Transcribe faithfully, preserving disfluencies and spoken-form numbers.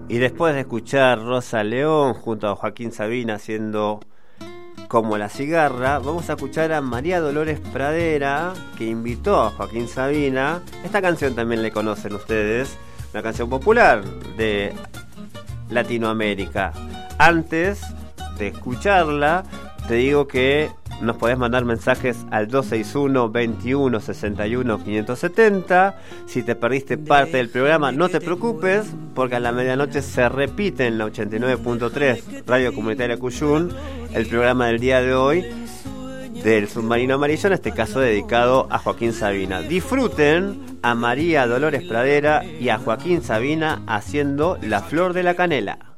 Y después de escuchar Rosa León junto a Joaquín Sabina haciendo Como la cigarra, vamos a escuchar a María Dolores Pradera, que invitó a Joaquín Sabina. Esta canción también le conocen ustedes, una canción popular de Latinoamérica. Antes de escucharla, te digo que nos podés mandar mensajes al dos seis uno, veintiuno, sesenta y uno, quinientos setenta. Si te perdiste parte del programa, no te preocupes, porque a la medianoche se repite en la ochenta y nueve punto tres Radio Comunitaria Cuyún el programa del día de hoy del Submarino Amarillo, en este caso dedicado a Joaquín Sabina. Disfruten a María Dolores Pradera y a Joaquín Sabina haciendo La Flor de la Canela.